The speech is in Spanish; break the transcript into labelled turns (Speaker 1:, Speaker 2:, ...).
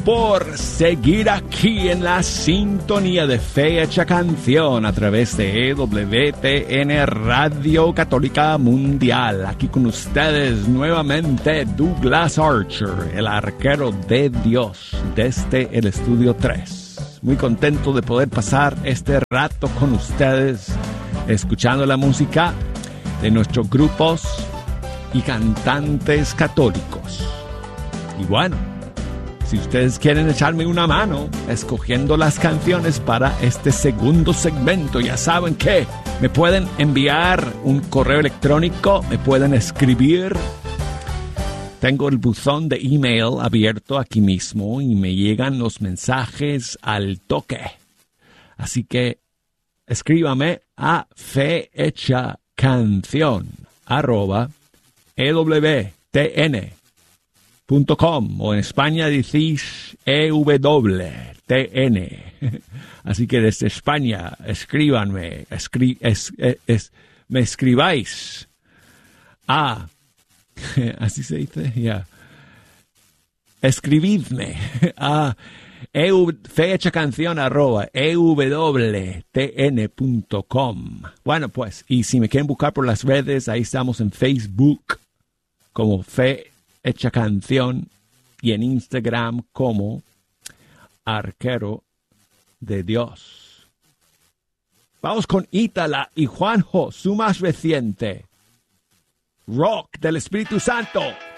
Speaker 1: por seguir aquí en la sintonía de Fe Hecha Canción a través de EWTN Radio Católica Mundial. Aquí con ustedes nuevamente Douglas Archer, el arquero de Dios, desde el Estudio 3. Muy contento de poder pasar este rato con ustedes, escuchando la música de nuestros grupos y cantantes católicos. Y bueno, si ustedes quieren echarme una mano escogiendo las canciones para este segundo segmento, ya saben que me pueden enviar un correo electrónico, me pueden escribir. Tengo el buzón de email abierto aquí mismo y me llegan los mensajes al toque. Así que escríbame a fehechacanción@ewtn.com, o en España decís EWTN. Así que desde España escríbanme, me escribáis a, así se dice, ya, escribidme a fehechacanción@ewtn.com. Bueno, pues, y si me quieren buscar por las redes, ahí estamos en Facebook como Fe Hecha Canción y en Instagram como Arquero de Dios. Vamos con Ítala y Juanjo, su más reciente, Rock del Espíritu Santo.